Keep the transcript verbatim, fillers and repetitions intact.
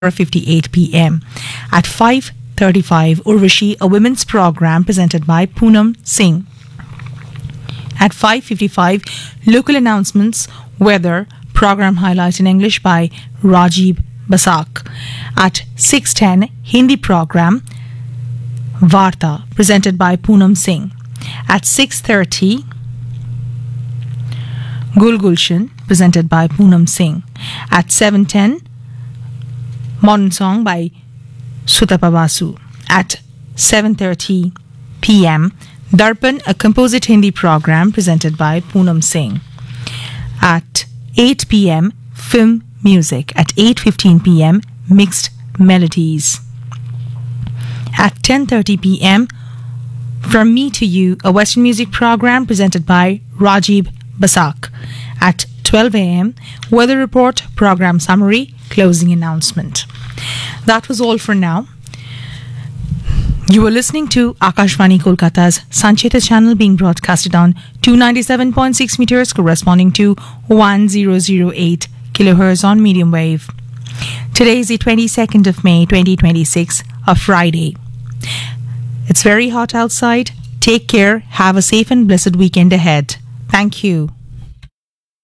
fifty-eight p.m. At five thirty-five, Urvashi, a women's program presented by Poonam Singh. At five fifty-five, local announcements, weather, program highlights in English by Rajiv Basak. At six ten, Hindi program, Varta, presented by Poonam Singh. At six thirty, Gul Gulshan, presented by Poonam Singh. At seven ten, Modern Song by Sutapa Basu. At seven thirty p.m., Darpan, a composite Hindi program presented by Poonam Singh. At eight p.m., film music. At eight fifteen p.m., mixed melodies. At ten thirty p.m., From Me to You, a Western music program presented by Rajiv Basak. At twelve a.m., weather report, program summary, closing announcement. That was all for now. You were listening to Akashvani Kolkata's Sancheta channel being broadcasted on two ninety-seven point six meters corresponding to one thousand eight kilohertz on medium wave. Today is the twenty-second of May twenty twenty-six, a Friday. It's very hot outside. Take care. Have a safe and blessed weekend ahead. Thank you.